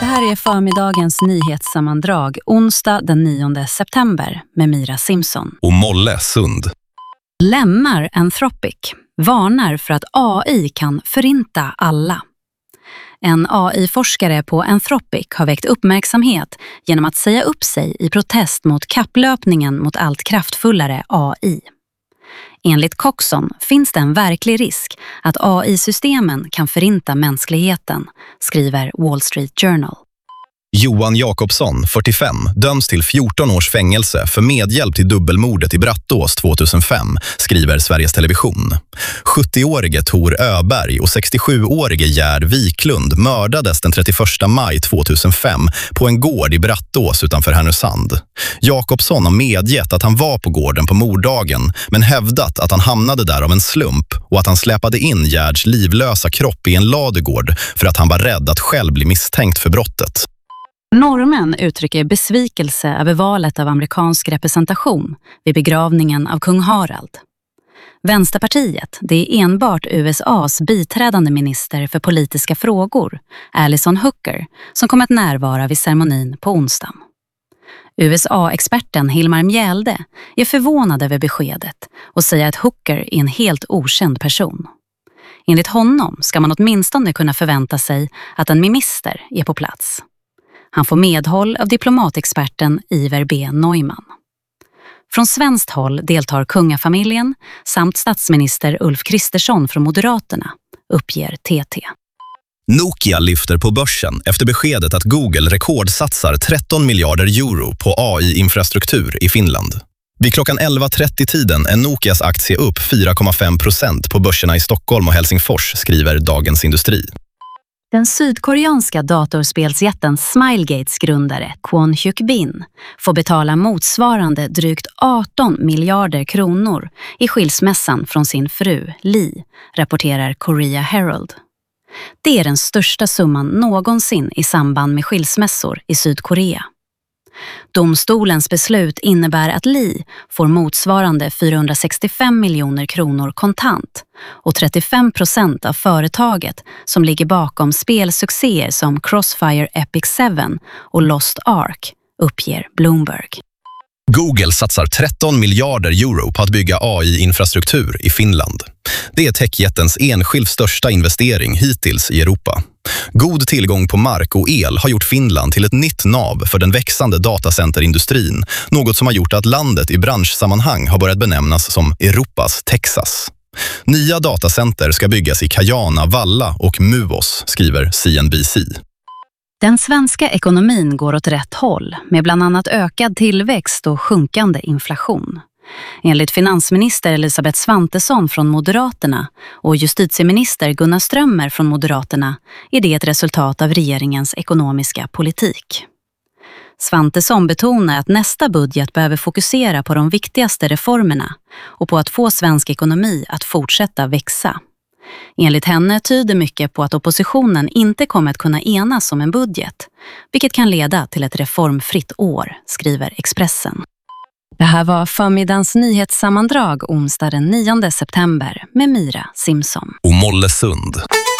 Det här är förmiddagens nyhetssammandrag onsdag den 9 september med Mira Simpson. Och Molle Sund. Lämnar Anthropic. Varnar för att AI kan förinta alla. En AI-forskare på Anthropic har väckt uppmärksamhet genom att säga upp sig i protest mot kapplöpningen mot allt kraftfullare AI. Enligt Coxon finns det en verklig risk att AI-systemen kan förinta mänskligheten, skriver Wall Street Journal. Johan Jakobsson, 45, döms till 14 års fängelse för medhjälp till dubbelmordet i Brattås 2005, skriver Sveriges Television. 70-årige Tor Öberg och 67-årige Gerd Wiklund mördades den 31 maj 2005 på en gård i Brattås utanför Härnösand. Jakobsson har medgett att han var på gården på morddagen, men hävdat att han hamnade där av en slump och att han släpade in Gerds livlösa kropp i en ladugård för att han var rädd att själv bli misstänkt för brottet. Norrmän uttrycker besvikelse över valet av amerikansk representation vid begravningen av kung Harald. Vänsterpartiet, det är enbart USAs biträdande minister för politiska frågor, Alison Hooker, som kommer att närvara vid ceremonin på onsdagen. USA-experten Hilmar Mjälde är förvånad över beskedet och säger att Hooker är en helt okänd person. Enligt honom ska man åtminstone kunna förvänta sig att en minister är på plats. Han får medhåll av diplomatexperten Iver B. Neumann. Från svenskt håll deltar kungafamiljen samt statsminister Ulf Kristersson från Moderaterna, uppger TT. Nokia lyfter på börsen efter beskedet att Google rekordsatsar 13 miljarder euro på AI-infrastruktur i Finland. Vid klockan 11:30-tiden är Nokias aktie upp 4,5% på börserna i Stockholm och Helsingfors, skriver Dagens Industri. Den sydkoreanska datorspelsjätten Smilegates grundare Kwon Hyuk Bin får betala motsvarande drygt 18 miljarder kronor i skilsmässan från sin fru Lee, rapporterar Korea Herald. Det är den största summan någonsin i samband med skilsmässor i Sydkorea. Domstolens beslut innebär att Lee får motsvarande 465 miljoner kronor kontant och 35% av företaget som ligger bakom spelsuccéer som Crossfire Epic 7 och Lost Ark, uppger Bloomberg. Google satsar 13 miljarder euro på att bygga AI-infrastruktur i Finland. Det är techjättens enskilt största investering hittills i Europa. God tillgång på mark och el har gjort Finland till ett nytt nav för den växande datacenterindustrin, något som har gjort att landet i branschsammanhang har börjat benämnas som Europas Texas. Nya datacenter ska byggas i Kajana, Valla och Muos, skriver CNBC. Den svenska ekonomin går åt rätt håll med bland annat ökad tillväxt och sjunkande inflation. Enligt finansminister Elisabeth Svantesson från Moderaterna och justitieminister Gunnar Strömmer från Moderaterna är det ett resultat av regeringens ekonomiska politik. Svantesson betonar att nästa budget behöver fokusera på de viktigaste reformerna och på att få svensk ekonomi att fortsätta växa. Enligt henne tyder mycket på att oppositionen inte kommer att kunna enas om en budget, vilket kan leda till ett reformfritt år, skriver Expressen. Det här var förmiddagens nyhetssammandrag onsdag den 9 september med Mira Simpson. Och Molle Sund.